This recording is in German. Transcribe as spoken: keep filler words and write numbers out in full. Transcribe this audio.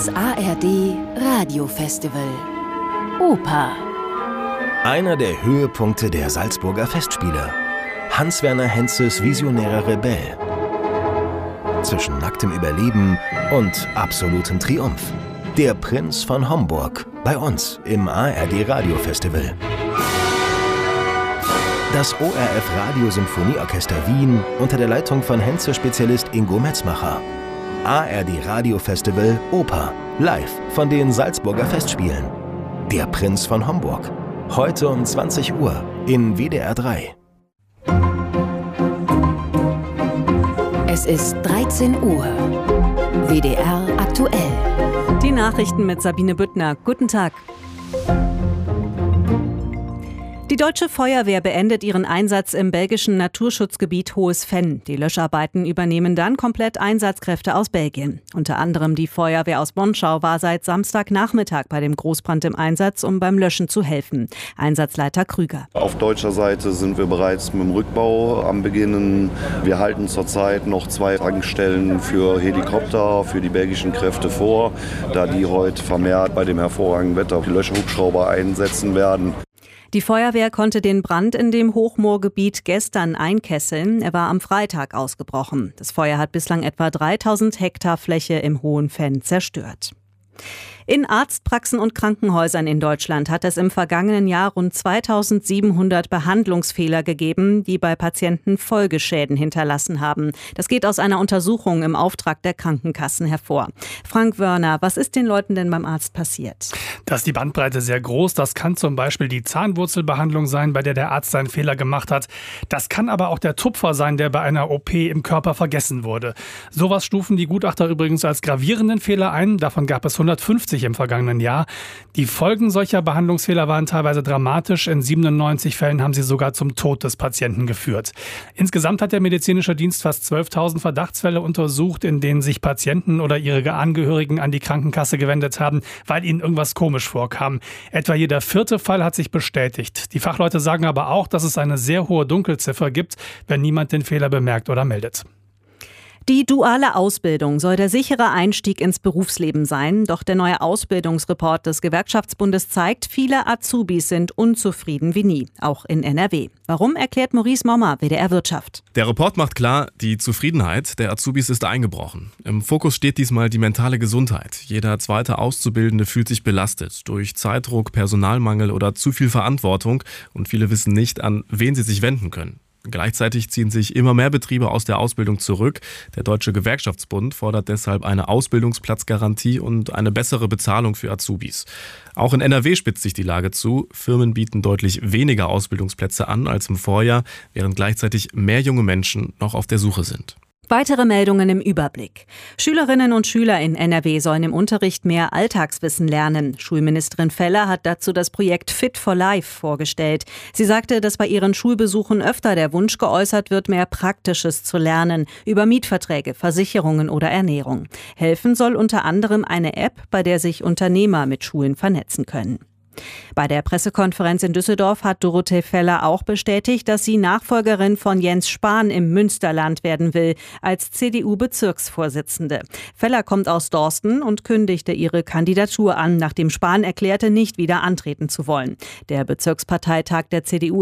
A R D Radiofestival Oper. Einer der Höhepunkte der Salzburger Festspiele. Hans-Werner Henzes visionärer Rebell. Zwischen nacktem Überleben und absolutem Triumph. Der Prinz von Homburg. Bei uns im A R D Radiofestival. Das O R F Radiosymphonieorchester Wien unter der Leitung von Henze-Spezialist Ingo Metzmacher. A R D Radiofestival Oper. Live von den Salzburger Festspielen. Der Prinz von Homburg. Heute um zwanzig Uhr in W D R drei. Es ist dreizehn Uhr. W D R aktuell. Die Nachrichten mit Sabine Büttner. Guten Tag. Die Deutsche Feuerwehr beendet ihren Einsatz im belgischen Naturschutzgebiet Hohes Venn. Die Löscharbeiten übernehmen dann komplett Einsatzkräfte aus Belgien. Unter anderem die Feuerwehr aus Bonschau war seit Samstagnachmittag bei dem Großbrand im Einsatz, um beim Löschen zu helfen. Einsatzleiter Krüger. Auf deutscher Seite sind wir bereits mit dem Rückbau am Beginnen. Wir halten zurzeit noch zwei Tankstellen für Helikopter, für die belgischen Kräfte vor, da die heute vermehrt bei dem hervorragenden Wetter die Löschhubschrauber einsetzen werden. Die Feuerwehr konnte den Brand in dem Hochmoorgebiet gestern einkesseln. Er war am Freitag ausgebrochen. Das Feuer hat bislang etwa dreitausend Hektar Fläche im Hohen Venn zerstört. In Arztpraxen und Krankenhäusern in Deutschland hat es im vergangenen Jahr rund zweitausendsiebenhundert Behandlungsfehler gegeben, die bei Patienten Folgeschäden hinterlassen haben. Das geht aus einer Untersuchung im Auftrag der Krankenkassen hervor. Frank Wörner, was ist den Leuten denn beim Arzt passiert? Da ist die Bandbreite sehr groß. Das kann zum Beispiel die Zahnwurzelbehandlung sein, bei der der Arzt seinen Fehler gemacht hat. Das kann aber auch der Tupfer sein, der bei einer O P im Körper vergessen wurde. Sowas stufen die Gutachter übrigens als gravierenden Fehler ein. Davon gab es hundertfünfzig im vergangenen Jahr. Die Folgen solcher Behandlungsfehler waren teilweise dramatisch. In siebenundneunzig Fällen haben sie sogar zum Tod des Patienten geführt. Insgesamt hat der medizinische Dienst fast zwölftausend Verdachtsfälle untersucht, in denen sich Patienten oder ihre Angehörigen an die Krankenkasse gewendet haben, weil ihnen irgendwas komisch vorkam. Etwa jeder vierte Fall hat sich bestätigt. Die Fachleute sagen aber auch, dass es eine sehr hohe Dunkelziffer gibt, wenn niemand den Fehler bemerkt oder meldet. Die duale Ausbildung soll der sichere Einstieg ins Berufsleben sein. Doch der neue Ausbildungsreport des Gewerkschaftsbundes zeigt, viele Azubis sind unzufrieden wie nie, auch in N R W. Warum, erklärt Maurice Mommer, W D R Wirtschaft. Der Report macht klar, die Zufriedenheit der Azubis ist eingebrochen. Im Fokus steht diesmal die mentale Gesundheit. Jeder zweite Auszubildende fühlt sich belastet durch Zeitdruck, Personalmangel oder zu viel Verantwortung. Und viele wissen nicht, an wen sie sich wenden können. Gleichzeitig ziehen sich immer mehr Betriebe aus der Ausbildung zurück. Der Deutsche Gewerkschaftsbund fordert deshalb eine Ausbildungsplatzgarantie und eine bessere Bezahlung für Azubis. Auch in N R W spitzt sich die Lage zu. Firmen bieten deutlich weniger Ausbildungsplätze an als im Vorjahr, während gleichzeitig mehr junge Menschen noch auf der Suche sind. Weitere Meldungen im Überblick. Schülerinnen und Schüler in N R W sollen im Unterricht mehr Alltagswissen lernen. Schulministerin Feller hat dazu das Projekt Fit for Life vorgestellt. Sie sagte, dass bei ihren Schulbesuchen öfter der Wunsch geäußert wird, mehr Praktisches zu lernen, über Mietverträge, Versicherungen oder Ernährung. Helfen soll unter anderem eine App, bei der sich Unternehmer mit Schulen vernetzen können. Bei der Pressekonferenz in Düsseldorf hat Dorothee Feller auch bestätigt, dass sie Nachfolgerin von Jens Spahn im Münsterland werden will, als C D U-Bezirksvorsitzende. Feller kommt aus Dorsten und kündigte ihre Kandidatur an, nachdem Spahn erklärte, nicht wieder antreten zu wollen. Der Bezirksparteitag der C D U